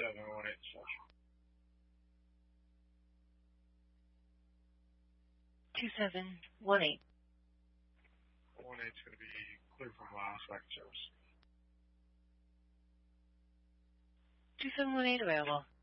2718 Central. 2718. 18 is going to be clear from last second service. 2718 available.